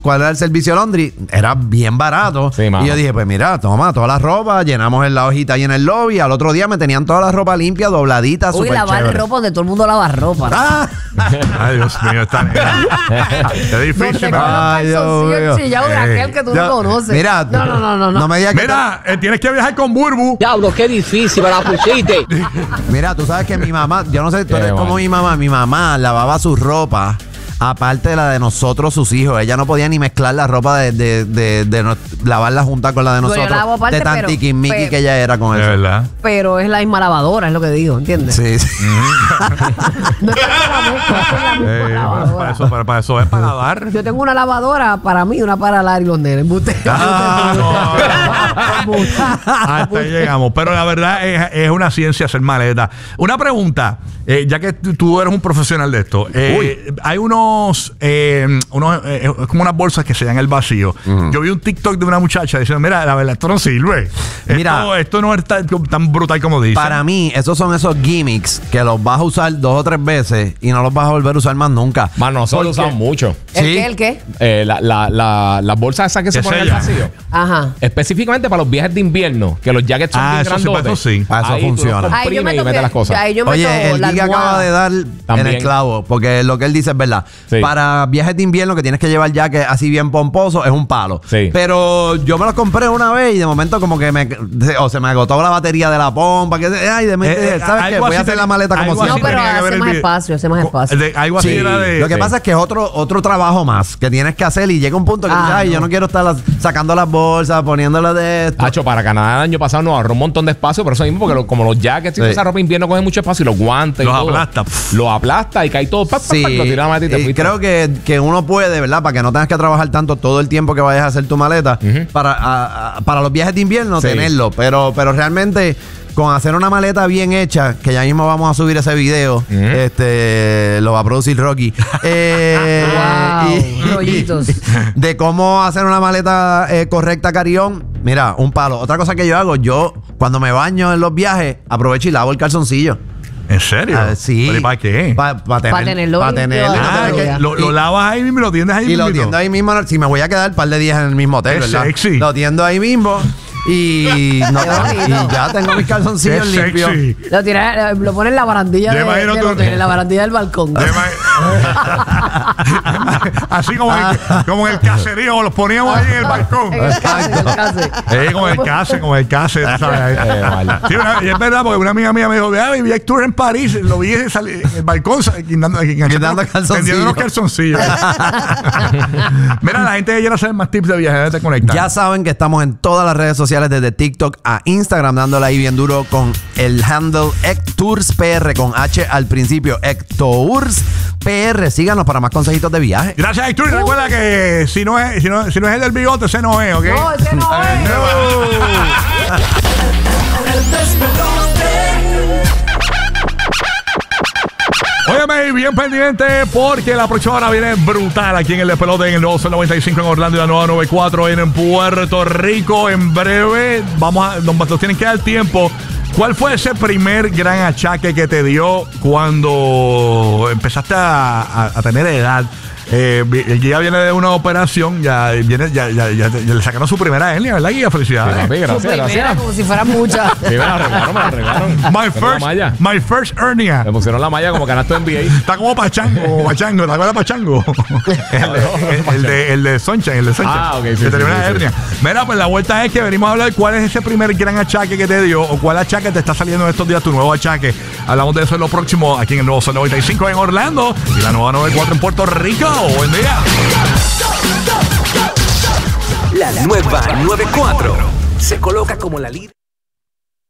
cuál era el servicio laundry, era bien barato. Sí, y yo dije, pues mira, toma toda la ropa, llenamos en la hojita ahí en el lobby. Al otro día me tenían toda la ropa limpia, dobladita, súper lavar chévere. ropa donde todo el mundo lava ropa. Ay, Dios mío, está es difícil. Ay, Dios mío. Chillado de aquel que tú no conoces. Mira, no me digas que... Mira, tienes que viajar con Burbu. Diablo, qué difícil, me la pusiste. Mira, tú sabes que mi mamá, yo no sé, tú eres como mi mamá lavaba su ropa, aparte de la de nosotros, sus hijos. Ella no podía ni mezclar la ropa de lavarla junta con la de nosotros. Yo lavo aparte, de tan pero- tiquismiqui que ella era con De eso. verdad. Pero es la misma lavadora, es lo que digo, ¿entiendes? Sí, sí. No es que la mezcla, es la misma lavadora. Para eso es para lavar. Yo tengo una lavadora para mí y una para Larry Londres. Hasta ahí llegamos. Pero la verdad es una ciencia hacer maleta. Una pregunta, ya que tú eres un profesional de esto. Hay es como unas bolsas que se dan el vacío. Yo vi un TikTok de una muchacha diciendo, mira, la verdad, esto no sirve. Mira, esto no es tan brutal como dice. Para mí, esos son esos gimmicks que los vas a usar 2 o 3 veces y no los vas a volver a usar más nunca. Mano, nosotros lo usamos mucho. ¿El qué? Las bolsas esas que se ponen en el vacío. Ajá. Específicamente para los viajes de invierno, que los jackets son bien eso sí, grandotes. eso sí. Para eso Ahí tú funciona. los comprimes y metes las cosas. Oye, el Giga acaba de dar en También. el clavo, porque lo que él dice es verdad. Sí. Para viajes de invierno que tienes que llevar jacket así bien pomposo, es un palo. Sí. Pero yo me los compré una vez y de momento como que se me agotó la batería de la pompa. ¿Sabes qué? Voy a hacer la maleta como algo si No, así pero tenía que ver hace el más video. espacio, hace más espacio. Algo así Sí, era de... lo que pasa es que es otro trabajo más que tienes que hacer y llega un punto que dices, ay, yo no quiero estar sacando las bolsas, poniéndolas de esto. Hacho, para Canadá el año pasado nos ahorró un montón de espacio, pero eso mismo, porque como los jackets y Sí. esa ropa de invierno cogen mucho espacio y los guantes Los y todo, aplasta. Los aplasta y cae todo. Sí, Lo tira a la maleta y te y fuiste. creo que uno puede, ¿verdad? Para que no tengas que trabajar tanto todo el tiempo que vayas a hacer tu maleta, para los viajes de invierno Sí. tenerlo. Pero realmente, con hacer una maleta bien hecha, que ya mismo vamos a subir ese video, lo va a producir Rocky. Wow, rollitos. De cómo hacer una maleta correcta, Carión. Mira, un palo. Otra cosa que yo hago, cuando me baño en los viajes, aprovecho y lavo el calzoncillo. ¿En serio? Sí. ¿Pero y para qué? Para tenerlo para limpio. tenerlo. Que lo lavas ahí mismo y lo tiendes ahí Y lo mismo. tiendo ahí mismo. Si me voy a quedar un par de días en el mismo hotel, Qué ¿verdad? sexy. Lo tiendo ahí mismo. Y ya tengo mis calzoncillos Qué limpios. sexy. Lo pones en la barandilla Yo imagino tú- en la barandilla del balcón. Así como en el caserío, los poníamos ahí en el balcón. En el case, en el case. Como el case, tú sabes. Vale. Sí, y es verdad, porque una amiga mía me dijo, vi Héctor en París, lo vi en el balcón quitando calzoncillos. vendiendo unos calzoncillos. Mira, la gente quiere saber más tips de viajes, te conectan. Ya saben que estamos en todas las redes sociales, desde TikTok a Instagram, dándole ahí bien duro con el handle EcToursPR con H al principio, EcToursPR. Síganos para más consejitos de viaje. Gracias, Héctor. Y recuerda que si no es el del bigote, ese no es, ¿ok? No, ese no es. Óyeme, bien pendiente porque la próxima hora viene brutal aquí en el Despelote en el nuevo Sol 95 en Orlando y la nueva 94 en Puerto Rico. En breve nos tienen que dar tiempo. ¿Cuál fue ese primer gran achaque que te dio cuando empezaste a tener edad? El Guía viene de una operación, ya le sacaron su primera hernia, ¿verdad, Guía? Felicidades. Sí, papi, Su gracias, primera, gracias. como si fueran muchas. Sí, me la arreglaron. My first hernia. Me pusieron la malla como canasto NBA. Está como Pachango, ¿te acuerdas de Pachango? el de Sunshine, Ah, ok, sí, que tenía sí, una sí, hernia. Mira, pues la vuelta es que venimos a hablar de cuál es ese primer gran achaque que te dio o cuál achaque te está saliendo en estos días, tu nuevo achaque. Hablamos de eso en lo próximo aquí en el nuevo Sol 95 en Orlando y la nueva 94 en Puerto Rico. Buen día. La nueva 94 se coloca como la líder.